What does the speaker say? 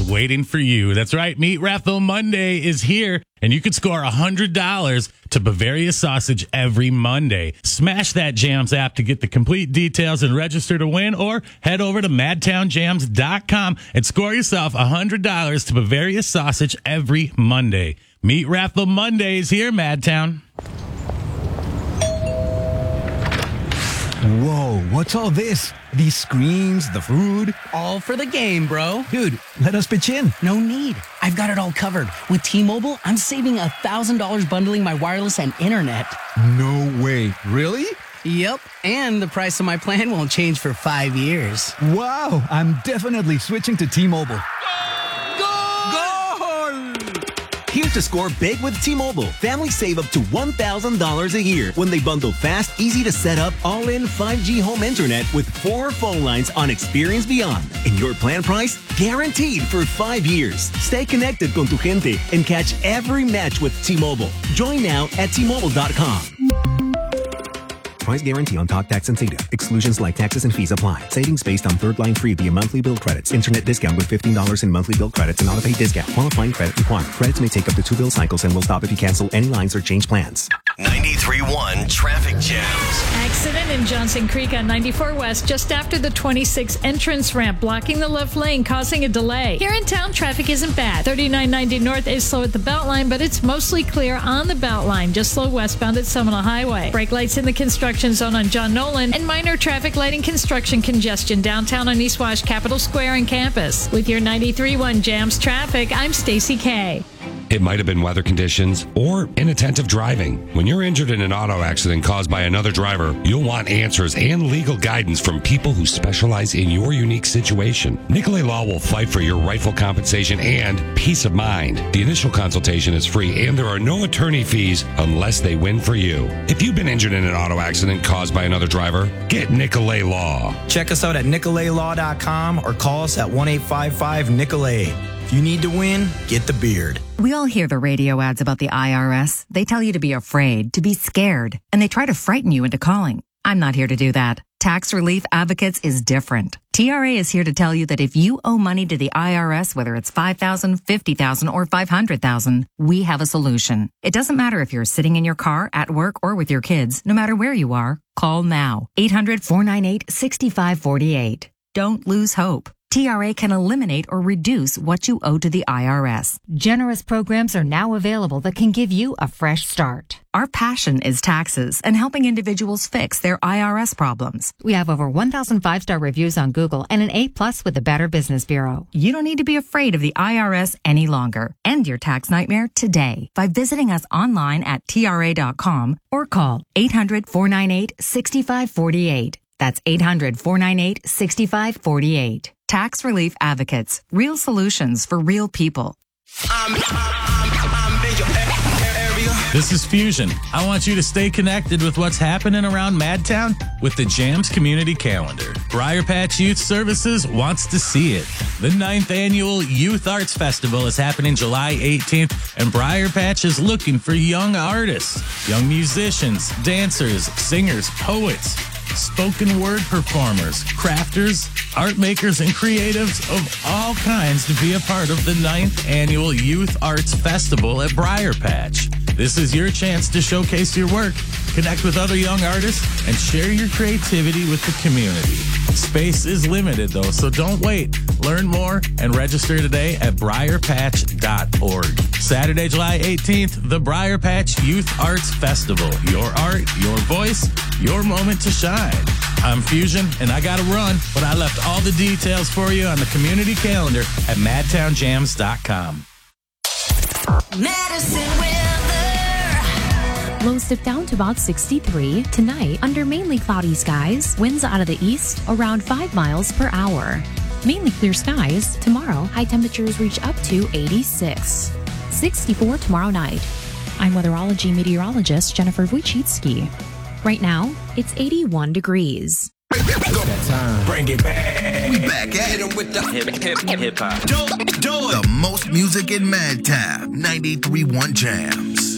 waiting for you. That's right. Meat Raffle Monday is here, and you could score $100 to Bavaria Sausage every Monday. Smash that Jams app to get the complete details and register to win, or head over to madtownjams.com and score yourself $100 to Bavaria Sausage every Monday. Meat Raffle Monday is here, Madtown. Whoa, what's all this? These screens, the food? All for the game, bro. Dude, let us pitch in. No need. I've got it all covered. With T-Mobile, I'm saving $1,000 bundling my wireless and internet. No way. Really? Yep. And the price of my plan won't change for 5 years. Wow, I'm definitely switching to T-Mobile. Here to score big with T-Mobile. Families save up to $1,000 a year when they bundle fast, easy to set up, all-in 5G home internet with 4 phone lines on Experience Beyond. And your plan price? Guaranteed for 5 years. Stay connected con tu gente and catch every match with T-Mobile. Join now at T-Mobile.com. Price guarantee on talk, tax, and data. Exclusions like taxes and fees apply. Savings based on third line free via monthly bill credits. Internet discount with $15 in monthly bill credits and auto-pay discount. Qualifying credit required. Credits may take up to 2 bill cycles and will stop if you cancel any lines or change plans. 93.1 Traffic Jams. Accident in Johnson Creek on 94 West just after the 26 entrance ramp, blocking the left lane, causing a delay. Here in town, traffic isn't bad. 3990 North is slow at the Beltline, but it's mostly clear on the Beltline, just slow westbound at Seminole Highway. Brake lights in the construction zone on John Nolan, and minor traffic lighting construction congestion downtown on East Wash, Capitol Square, and campus. With your 93.1 Jams traffic, I'm Stacy Kay. It might have been weather conditions or inattentive driving. When you're injured in an auto accident caused by another driver, you'll want answers and legal guidance from people who specialize in your unique situation. Nicolay Law will fight for your rightful compensation and peace of mind. The initial consultation is free, and there are no attorney fees unless they win for you. If you've been injured in an auto accident caused by another driver, get Nicolay Law. Check us out at nicolaylaw.com or call us at 1-855-NICOLAY. If you need to win, get the beard. We all hear the radio ads about the IRS. They tell you to be afraid, to be scared, and they try to frighten you into calling. I'm not here to do that. Tax Relief Advocates is different. TRA is here to tell you that if you owe money to the IRS, whether it's $5,000, $50,000, or $500,000, we have a solution. It doesn't matter if you're sitting in your car, at work, or with your kids. No matter where you are, call now. 800-498-6548. Don't lose hope. TRA can eliminate or reduce what you owe to the IRS. Generous programs are now available that can give you a fresh start. Our passion is taxes and helping individuals fix their IRS problems. We have over 1,000 5-star reviews on Google and an A+ with the Better Business Bureau. You don't need to be afraid of the IRS any longer. End your tax nightmare today by visiting us online at TRA.com or call 800-498-6548. That's 800-498-6548. Tax Relief Advocates. Real solutions for real people. I'm in your area. This is Fusion. I want you to stay connected with what's happening around Madtown with the Jams Community Calendar. Briar Patch Youth Services wants to see it. The 9th Annual Youth Arts Festival is happening July 18th, and Briar Patch is looking for young artists, young musicians, dancers, singers, poets, spoken word performers, crafters, art makers, and creatives of all kinds to be a part of the 9th Annual Youth Arts Festival at Briar Patch. This is your chance to showcase your work, connect with other young artists, and share your creativity with the community. Space is limited, though, so don't wait. Learn more and register today at briarpatch.org. Saturday, July 18th, the Briar Patch Youth Arts Festival. Your art, your voice, your moment to shine. I'm Fusion, and I got to run, but I left all the details for you on the community calendar at madtownjams.com. Madison weather. Lows dip down to about 63. Tonight, under mainly cloudy skies, winds out of the east around 5 miles per hour. Mainly clear skies. Tomorrow, high temperatures reach up to 86. 64 tomorrow night. I'm weatherology meteorologist Jennifer Wojcicki. Right now, it's 81 degrees. That time. Bring it back. We back at him with the hip hop. The most music in Madtown. 93.1 Jam.